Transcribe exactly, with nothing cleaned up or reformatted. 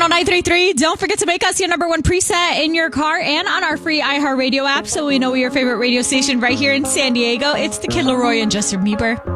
one oh nine three three. Don't forget to make us your number one preset in your car and on our free iHeartRadio app so we know your favorite radio station right here in San Diego. It's the Kid Laroi and Justin Bieber.